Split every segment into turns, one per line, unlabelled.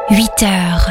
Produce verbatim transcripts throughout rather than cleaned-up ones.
huit heures.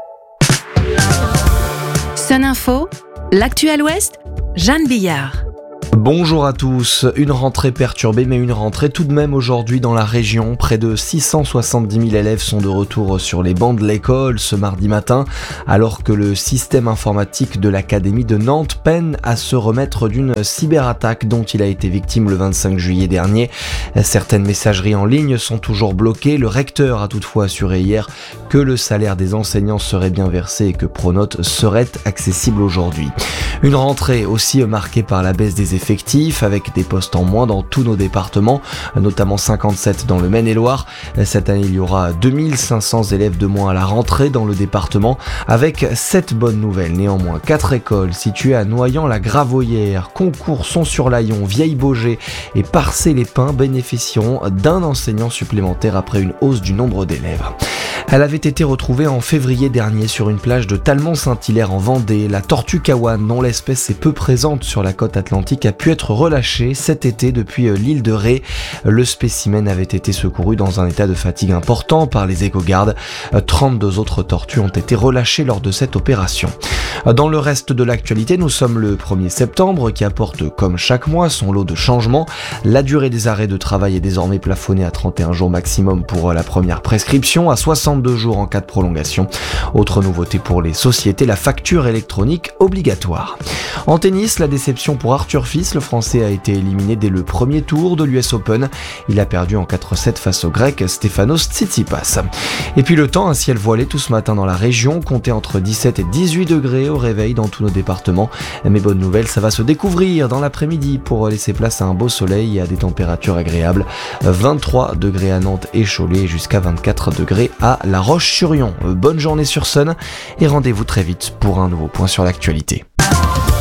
Sun Info, l'actu à l'Ouest, Jeanne Billard.
Bonjour à tous, une rentrée perturbée mais une rentrée tout de même aujourd'hui dans la région. Près de six cent soixante-dix mille élèves sont de retour sur les bancs de l'école ce mardi matin, alors que le système informatique de l'Académie de Nantes peine à se remettre d'une cyberattaque dont il a été victime le vingt-cinq juillet dernier. Certaines messageries en ligne sont toujours bloquées. Le recteur a toutefois assuré hier que le salaire des enseignants serait bien versé et que Pronote serait accessible aujourd'hui. Une rentrée aussi marquée par la baisse des effectifs, avec des postes en moins dans tous nos départements, notamment cinquante-sept dans le Maine-et-Loire. Cette année, il y aura deux mille cinq cents élèves de moins à la rentrée dans le département, avec sept bonnes nouvelles. Néanmoins, quatre écoles situées à Noyant-la-Gravoyère, Concours, Son-sur-Layon, Vieille-Baugé et Parcé-les-Pins bénéficieront d'un enseignant supplémentaire après une hausse du nombre d'élèves. Elle avait été retrouvée en février dernier sur une plage de Talmont-Saint-Hilaire en Vendée. La tortue kawan, dont l'espèce est peu présente sur la côte atlantique, a pu être relâchée cet été depuis l'île de Ré. Le spécimen avait été secouru dans un état de fatigue important par les éco-gardes. trente-deux autres tortues ont été relâchées lors de cette opération. Dans le reste de l'actualité, nous sommes le premier septembre qui apporte, comme chaque mois, son lot de changements. La durée des arrêts de travail est désormais plafonnée à trente et un jours maximum pour la première prescription, à soixante-deux jours en cas de prolongation. Autre nouveauté pour les sociétés, la facture électronique obligatoire. En tennis, la déception pour Arthur Fils, le Français a été éliminé dès le premier tour de l'U S Open. Il a perdu en quatre sept face au Grec Stefanos Tsitsipas. Et puis le temps, un ciel voilé tout ce matin dans la région, comptez entre dix-sept et dix-huit degrés au réveil dans tous nos départements. Mais bonne nouvelle, ça va se découvrir dans l'après-midi pour laisser place à un beau soleil et à des températures agréables. vingt-trois degrés à Nantes et Cholet, jusqu'à vingt-quatre degrés à La Roche-sur-Yon. Bonne journée sur Sun et rendez-vous très vite pour un nouveau point sur l'actualité.